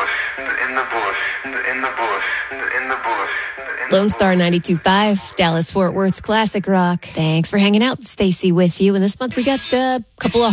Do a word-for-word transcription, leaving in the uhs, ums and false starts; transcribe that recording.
bush, in the bush, in the bush, in the bush. Lone Star ninety-two point five, Dallas Fort Worth's classic rock. Thanks for hanging out. Stacy with you. And this month we got a couple of